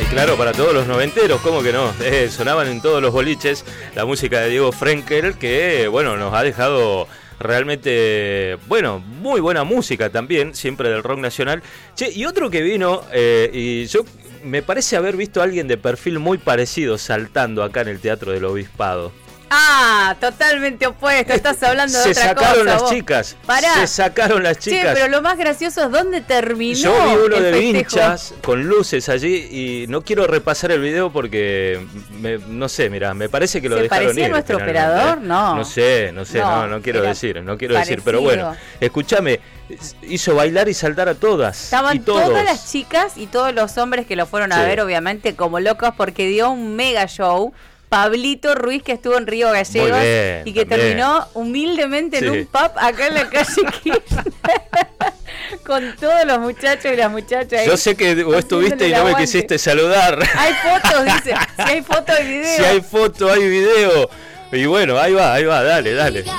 Claro, para todos los noventeros, ¿cómo que no? Sonaban en todos los boliches la música de Diego Frenkel, que bueno, nos ha dejado realmente, bueno, muy buena música también, siempre del rock nacional. Che, y otro que vino, y yo me parece haber visto a alguien de perfil muy parecido saltando acá en el Teatro del Obispado. Ah, totalmente opuesto, estás hablando de otra cosa. Se sacaron las chicas. Pará. Se sacaron las chicas. Che, pero lo más gracioso es dónde terminó. Yo vi uno el de festejo. Vinchas con luces allí y no quiero repasar el video porque no sé, mirá, me parece que lo dejaron ir. ¿Parecía nuestro operador? No. No sé, no quiero decir, pero bueno, escúchame, hizo bailar y saltar a todas. Estaban y todos. todas las chicas y todos los hombres que lo fueron a ver, obviamente, como locos, porque dio un mega show. Pablito Ruiz, que estuvo en Río Gallegos y que terminó humildemente en un pub acá en la calle Kirchner con todos los muchachos y las muchachas. Yo sé que vos estuviste y no me quisiste saludar. Hay fotos, dice. Si hay foto, hay video. Si hay foto, hay video. Y bueno, ahí va, dale.